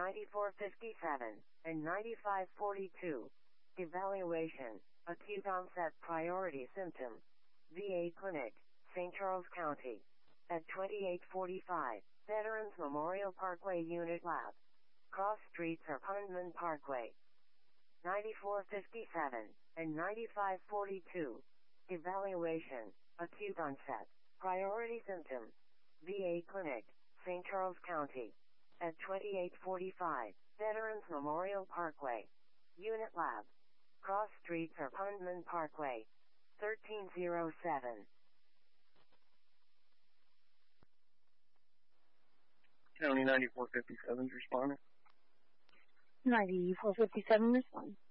9457 and 9542. Evaluation, acute onset priority symptom. VA Clinic, St. Charles County. At 2845, Veterans Memorial Parkway Unit Lab. Cross streets are Pundman Parkway. 9457 and 9542. Evaluation, acute onset, priority symptom. VA Clinic, St. Charles County. At 2845, Veterans Memorial Parkway. Unit Lab. Cross streets are Pundman Parkway. 1307. County 9457's responding. 9457 responding.